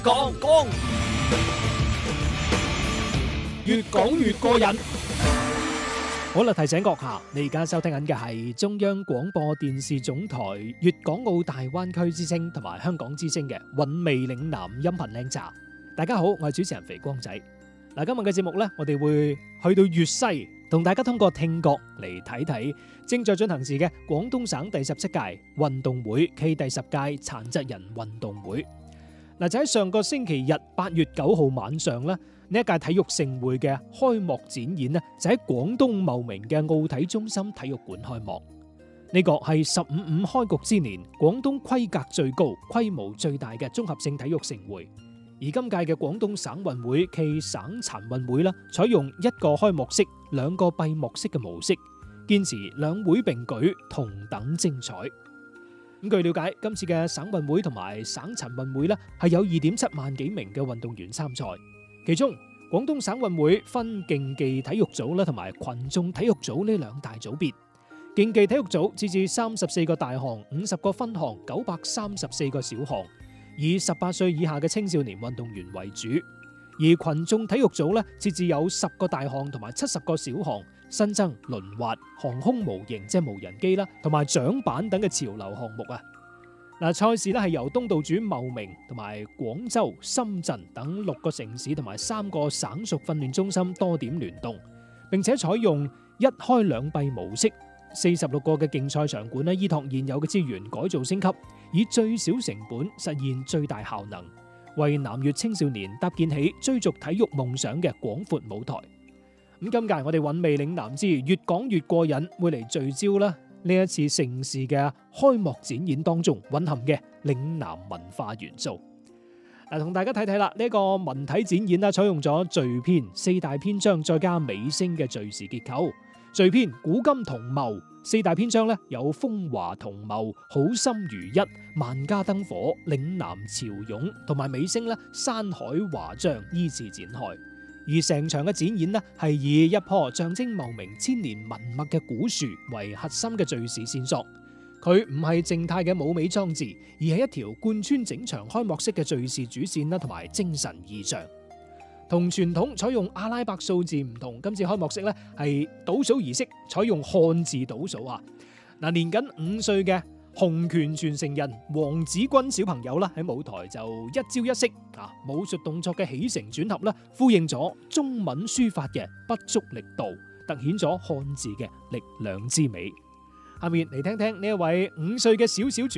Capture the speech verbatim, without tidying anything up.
講講越講越過癮。好啦，提醒閣下，你而家收聽緊嘅係中央廣播電視總台粵港澳大灣區之聲同埋香港之聲嘅韻味嶺南音頻靚茶。大家好，我係主持人肥光仔。嗱，今日嘅節目呢，我哋會去到粵西，同大家通過聽覺嚟睇睇正在進行時嘅廣東省第十七屆運動會暨第十屆殘疾人運動會。嗱，就喺上個星期日八月九號晚上咧，呢一屆體育盛會嘅開幕展演呢，就喺廣東茂名嘅奧體中心體育館開幕。呢個係十五五開局之年，廣東規格最高、規模最大嘅綜合性體育盛會。而今屆嘅廣東省運會暨省殘運會啦，採用一個開幕式、兩個閉幕式嘅模式，堅持兩會並舉，同等精彩。咁據了解，今次嘅省運會同埋省殘運會咧，係有二點七萬幾名嘅運動員參賽。其中，廣東省運會分競技體育組啦，同埋群眾體育組呢兩大組別。競技體育組設置三十四個大項、五十個分項、九百三十四個小項，以十八歲以下嘅青少年運動員為主。而群眾體育組咧，設置有十個大項同埋七十個小項，新增輪滑、航空模型即係無人機啦，同埋槳板等嘅潮流項目啊。嗱，賽事咧係由東道主茂名同埋廣州、深圳等六個城市同埋三個省屬訓練中心多點聯動，並且採用一開兩閉模式。四十六個嘅競賽場館咧，依託現有嘅資源改造升級，以最少成本實現最大效能，為南粵青少年搭建起追逐體育夢想嘅廣闊舞台。咁今屆我哋韻味嶺南之越講越過癮，會嚟聚焦啦呢一次盛事嘅開幕展演當中蘊含嘅嶺南文化元素。嗱，同大家睇睇啦，呢一個文體展演啦，採用咗序篇四大篇章，再加尾聲嘅敘事結構。序篇古今同謀，四大篇章咧有風華同謀、好心如一、萬家燈火、嶺南潮湧，同埋尾聲咧山海華章依次展開。而成場嘅展演咧係以一棵象徵茂名千年文脈嘅古樹為核心嘅敘事線索。佢唔係靜態嘅舞美裝置，而係一條貫穿整場開幕式嘅敘事主線啦，同埋精神意象。同傳統採用阿拉伯數字唔同，今次開幕式咧係倒數儀式採用漢字倒數啊！嗱，年僅五歲嘅洪拳傳承人黃子君小朋友啦，喺舞台就一招一式啊，武術動作嘅起承轉合啦，呼應咗中文書法嘅不足力度，凸顯咗漢字嘅力量之美。下面嚟聽聽呢一位五歲嘅小小傳